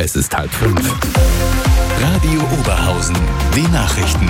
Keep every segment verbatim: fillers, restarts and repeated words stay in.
Es ist halb fünf. Radio Oberhausen, die Nachrichten.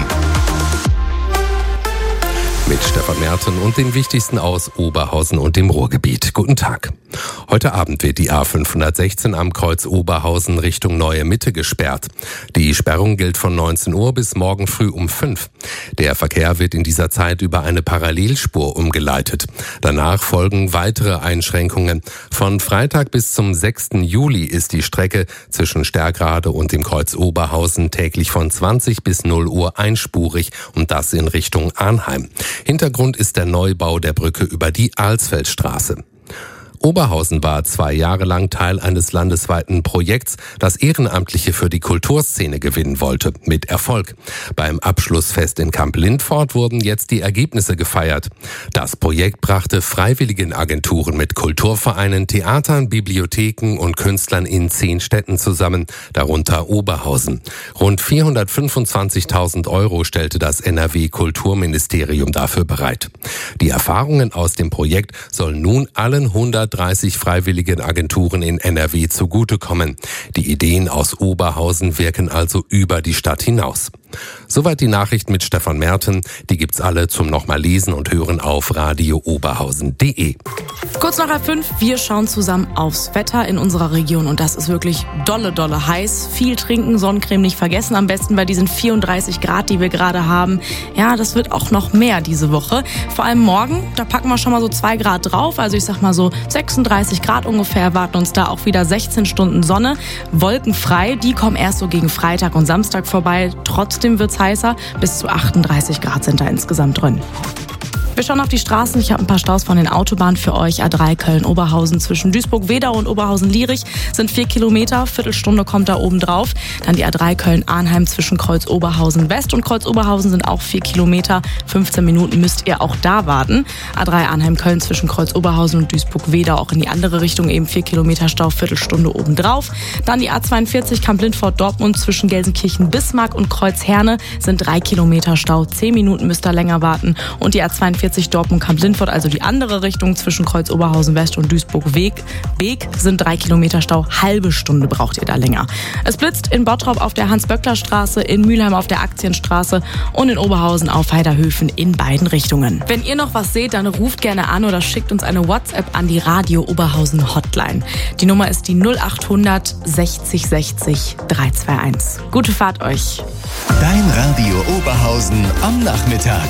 Mit Stefan Merten und den wichtigsten aus Oberhausen und dem Ruhrgebiet. Guten Tag. Heute Abend wird die A fünfhundertsechzehn am Kreuz Oberhausen Richtung Neue Mitte gesperrt. Die Sperrung gilt von neunzehn Uhr bis morgen früh um fünf. Der Verkehr wird in dieser Zeit über eine Parallelspur umgeleitet. Danach folgen weitere Einschränkungen. Von Freitag bis zum sechsten Juli ist die Strecke zwischen Stärkrade und dem Kreuz Oberhausen täglich von zwanzig bis null Uhr einspurig und das in Richtung Arnheim. Hintergrund ist der Neubau der Brücke über die Alsfeldstraße. Oberhausen war zwei Jahre lang Teil eines landesweiten Projekts, das Ehrenamtliche für die Kulturszene gewinnen wollte, mit Erfolg. Beim Abschlussfest in Kamp-Lindfort wurden jetzt die Ergebnisse gefeiert. Das Projekt brachte Freiwilligenagenturen mit Kulturvereinen, Theatern, Bibliotheken und Künstlern in zehn Städten zusammen, darunter Oberhausen. Rund vierhundertfünfundzwanzigtausend Euro stellte das N R W-Kulturministerium dafür bereit. Die Erfahrungen aus dem Projekt sollen nun allen hundertdreißig freiwilligen Agenturen in N R W zugutekommen. Die Ideen aus Oberhausen wirken also über die Stadt hinaus. Soweit die Nachricht mit Stefan Merten. Die gibt's alle zum nochmal lesen und hören auf radio oberhausen punkt de. Kurz nach halb fünf, wir schauen zusammen aufs Wetter in unserer Region und das ist wirklich dolle, dolle heiß. Viel trinken, Sonnencreme nicht vergessen, am besten bei diesen vierunddreißig Grad, die wir gerade haben. Ja, das wird auch noch mehr diese Woche. Vor allem morgen, da packen wir schon mal so zwei Grad drauf, also ich sag mal so sechsunddreißig Grad ungefähr, erwarten uns da auch wieder sechzehn Stunden Sonne. Wolkenfrei, die kommen erst so gegen Freitag und Samstag vorbei. Trotzdem wird's heißer, bis zu achtunddreißig Grad sind da insgesamt drin. Wir schauen auf die Straßen. Ich habe ein paar Staus von den Autobahnen für euch. A drei Köln-Oberhausen zwischen Duisburg-Wedau und Oberhausen-Lierich sind vier Kilometer. Viertelstunde kommt da oben drauf. Dann die A drei Köln-Arnheim zwischen Kreuz-Oberhausen-West und Kreuz-Oberhausen sind auch vier Kilometer. fünfzehn Minuten müsst ihr auch da warten. A drei Arnheim-Köln zwischen Kreuz-Oberhausen und Duisburg-Wedau auch in die andere Richtung eben vier Kilometer Stau, Viertelstunde oben drauf. Dann die A zweiundvierzig Kamp-Lindfort-Dortmund zwischen Gelsenkirchen-Bismarck und Kreuz-Herne sind drei Kilometer Stau. zehn Minuten müsst ihr länger warten. Und die A zweiundvierzig Dortmund-Kamp-Lindfort, also die andere Richtung zwischen Kreuz-Oberhausen-West und Duisburg-Beek, sind drei Kilometer Stau. Halbe Stunde braucht ihr da länger. Es blitzt in Bottrop auf der Hans-Böckler-Straße, in Mülheim auf der Aktienstraße und in Oberhausen auf Heiderhöfen in beiden Richtungen. Wenn ihr noch was seht, dann ruft gerne an oder schickt uns eine WhatsApp an die Radio Oberhausen Hotline. Die Nummer ist die null achthundert sechzig sechzig dreihunderteinundzwanzig. Gute Fahrt euch. Dein Radio Oberhausen am Nachmittag.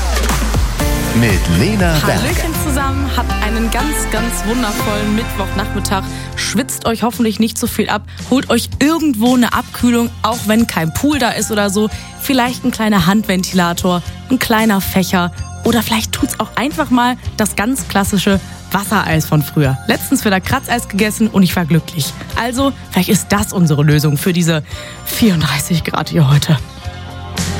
Mit Lena Berg. Hallöchen zusammen, habt einen ganz, ganz wundervollen Mittwochnachmittag. Schwitzt euch hoffentlich nicht so viel ab. Holt euch irgendwo eine Abkühlung, auch wenn kein Pool da ist oder so. Vielleicht ein kleiner Handventilator, ein kleiner Fächer. Oder vielleicht tut's auch einfach mal das ganz klassische Wassereis von früher. Letztens wieder Kratzeis gegessen und ich war glücklich. Also, vielleicht ist das unsere Lösung für diese vierunddreißig Grad hier heute.